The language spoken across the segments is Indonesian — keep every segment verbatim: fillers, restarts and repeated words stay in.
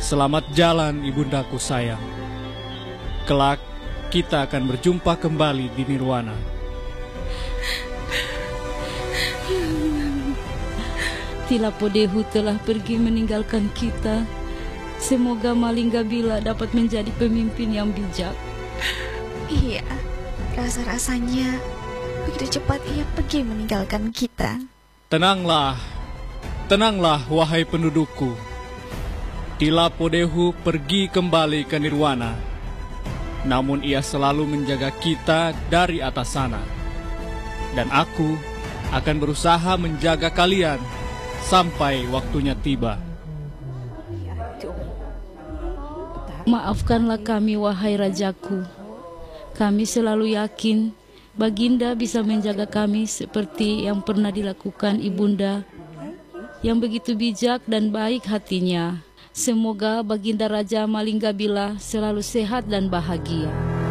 Selamat jalan ibundaku sayang. Kelak kita akan berjumpa kembali di Nirwana. Tilapodehu telah pergi meninggalkan kita. Semoga Malinggabila dapat menjadi pemimpin yang bijak. Iya, rasa-rasanya begitu cepat ia pergi meninggalkan kita. Tenanglah, tenanglah wahai pendudukku. Tilapodehu pergi kembali ke Nirwana. Namun ia selalu menjaga kita dari atas sana. Dan aku akan berusaha menjaga kalian sampai waktunya tiba. Maafkanlah kami wahai rajaku. Kami selalu yakin Baginda bisa menjaga kami seperti yang pernah dilakukan ibunda yang begitu bijak dan baik hatinya. Semoga Baginda Raja Malinggabila selalu sehat dan bahagia.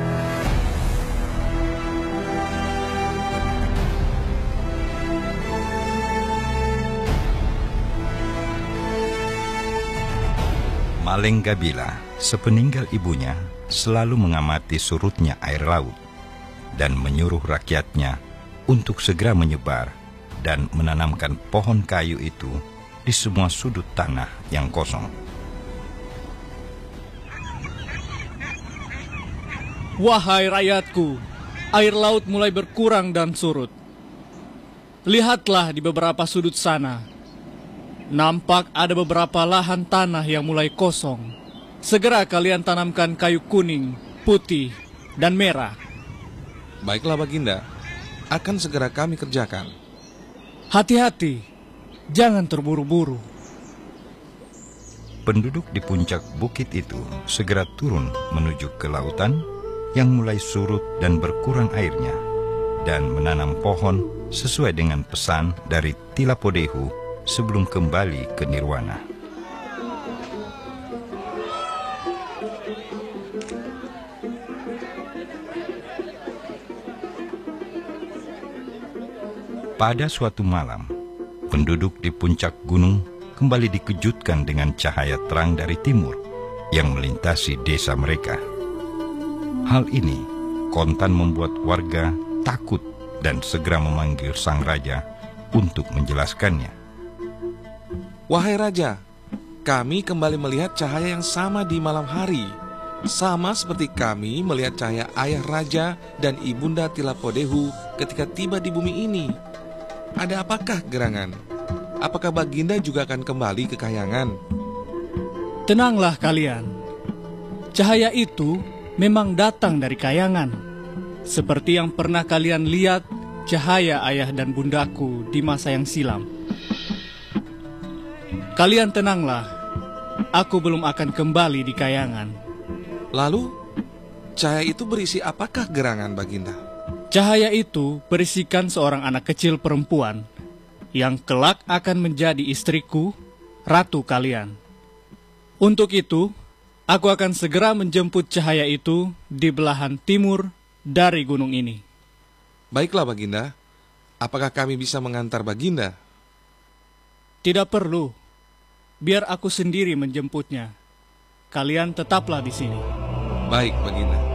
Malinggabila sepeninggal ibunya selalu mengamati surutnya air laut dan menyuruh rakyatnya untuk segera menyebar dan menanamkan pohon kayu itu di semua sudut tanah yang kosong. Wahai rakyatku, air laut mulai berkurang dan surut. Lihatlah di beberapa sudut sana. Nampak ada beberapa lahan tanah yang mulai kosong. Segera kalian tanamkan kayu kuning, putih, dan merah. Baiklah Baginda, akan segera kami kerjakan. Hati-hati, jangan terburu-buru. Penduduk di puncak bukit itu segera turun menuju ke lautan yang mulai surut dan berkurang airnya, dan menanam pohon sesuai dengan pesan dari Tilapodehu sebelum kembali ke Nirwana. Pada suatu malam, penduduk di puncak gunung kembali dikejutkan dengan cahaya terang dari timur yang melintasi desa mereka. Hal ini kontan membuat warga takut dan segera memanggil sang raja untuk menjelaskannya. Wahai raja, kami kembali melihat cahaya yang sama di malam hari, sama seperti kami melihat cahaya ayah raja dan ibunda Tilapodehu ketika tiba di bumi ini. Ada apakah gerangan? Apakah Baginda juga akan kembali ke Kahyangan? Tenanglah kalian. Cahaya itu memang datang dari Kahyangan, seperti yang pernah kalian lihat cahaya ayah dan bundaku di masa yang silam. Kalian tenanglah, aku belum akan kembali di Kahyangan. Lalu, cahaya itu berisi apakah gerangan Baginda? Cahaya itu berisikan seorang anak kecil perempuan yang kelak akan menjadi istriku, ratu kalian. Untuk itu, aku akan segera menjemput cahaya itu di belahan timur dari gunung ini. Baiklah Baginda, apakah kami bisa mengantar Baginda? Tidak perlu, biar aku sendiri menjemputnya. Kalian tetaplah di sini. Baik Baginda.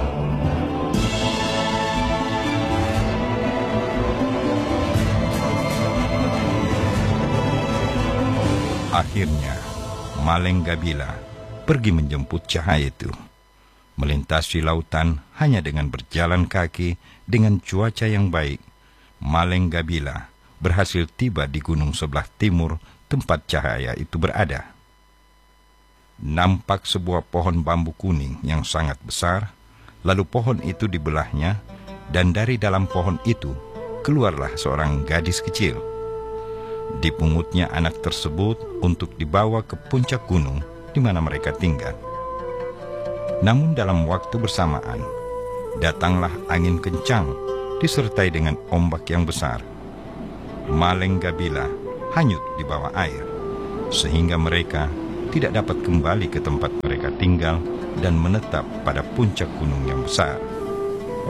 Akhirnya, Malinggabila pergi menjemput cahaya itu. Melintasi lautan hanya dengan berjalan kaki dengan cuaca yang baik, Malinggabila berhasil tiba di gunung sebelah timur tempat cahaya itu berada. Nampak sebuah pohon bambu kuning yang sangat besar, lalu pohon itu dibelahnya, dan dari dalam pohon itu keluarlah seorang gadis kecil. Dipungutnya anak tersebut untuk dibawa ke puncak gunung di mana mereka tinggal. Namun dalam waktu bersamaan, datanglah angin kencang disertai dengan ombak yang besar. Malinggabila hanyut di bawah air, sehingga mereka tidak dapat kembali ke tempat mereka tinggal dan menetap pada puncak gunung yang besar.